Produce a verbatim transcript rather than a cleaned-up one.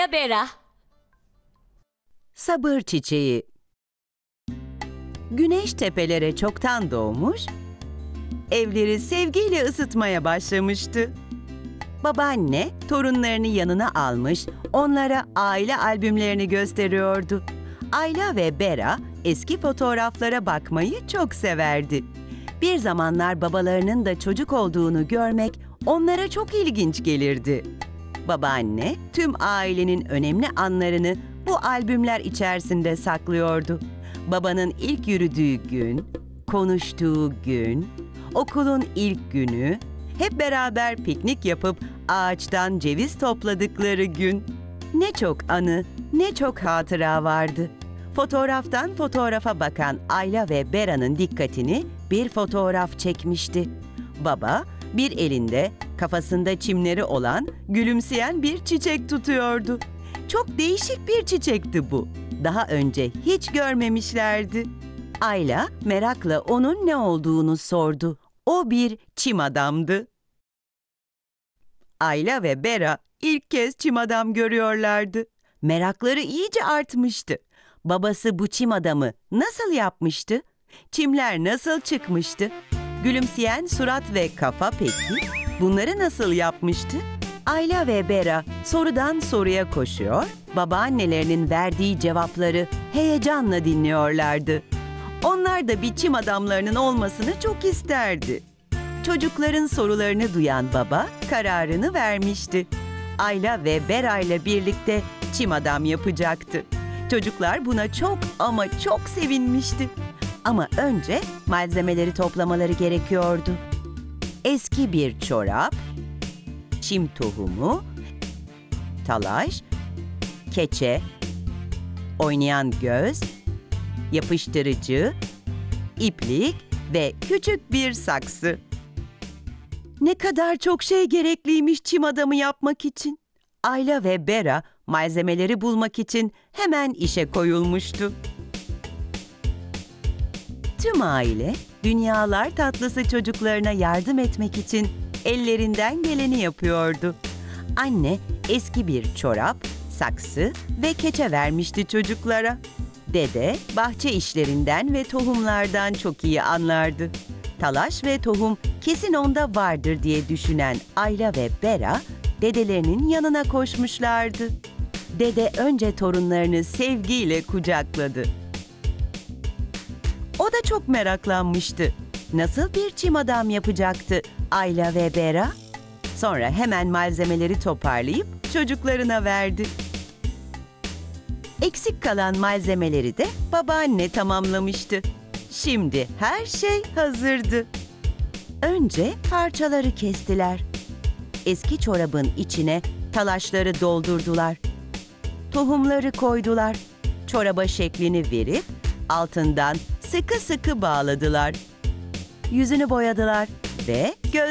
Ayla Bera. Sabır çiçeği. Güneş tepelere çoktan doğmuş, evleri sevgiyle ısıtmaya başlamıştı. Babaanne torunlarını yanına almış, onlara aile albümlerini gösteriyordu. Ayla ve Bera eski fotoğraflara bakmayı çok severdi. Bir zamanlar babalarının da çocuk olduğunu görmek onlara çok ilginç gelirdi. Babaanne tüm ailenin önemli anlarını bu albümler içerisinde saklıyordu. Babanın ilk yürüdüğü gün, konuştuğu gün, okulun ilk günü, hep beraber piknik yapıp ağaçtan ceviz topladıkları gün. Ne çok anı, ne çok hatıra vardı. Fotoğraftan fotoğrafa bakan Ayla ve Bera'nın dikkatini bir fotoğraf çekmişti. Baba bir elinde kafasında çimleri olan gülümseyen bir çiçek tutuyordu. Çok değişik bir çiçekti bu. Daha önce hiç görmemişlerdi. Ayla merakla onun ne olduğunu sordu. O bir çim adamdı. Ayla ve Bera ilk kez çim adam görüyorlardı. Merakları iyice artmıştı. Babası bu çim adamı nasıl yapmıştı? Çimler nasıl çıkmıştı? Gülümseyen surat ve kafa peki? Bunları nasıl yapmıştı? Ayla ve Bera sorudan soruya koşuyor, babaannelerinin verdiği cevapları heyecanla dinliyorlardı. Onlar da bir çim adamlarının olmasını çok isterdi. Çocukların sorularını duyan baba kararını vermişti. Ayla ve Bera ile birlikte çim adam yapacaktı. Çocuklar buna çok ama çok sevinmişti. Ama önce malzemeleri toplamaları gerekiyordu. Eski bir çorap, çim tohumu, talaş, keçe, oynayan göz, yapıştırıcı, iplik ve küçük bir saksı. Ne kadar çok şey gerekliymiş çim adamı yapmak için. Ayla ve Bera malzemeleri bulmak için hemen işe koyulmuştu. Tüm aile dünyalar tatlısı çocuklarına yardım etmek için ellerinden geleni yapıyordu. Anne eski bir çorap, saksı ve keçe vermişti çocuklara. Dede bahçe işlerinden ve tohumlardan çok iyi anlardı. Talaş ve tohum kesin onda vardır diye düşünen Ayla ve Bera dedelerinin yanına koşmuşlardı. Dede önce torunlarını sevgiyle kucakladı. O da çok meraklanmıştı. Nasıl bir çim adam yapacaktı Ayla ve Bera? Sonra hemen malzemeleri toparlayıp çocuklarına verdi. Eksik kalan malzemeleri de babaanne tamamlamıştı. Şimdi her şey hazırdı. Önce parçaları kestiler. Eski çorabın içine talaşları doldurdular. Tohumları koydular. Çoraba şeklini verip altından sıkı sıkı bağladılar. Yüzünü boyadılar ve göz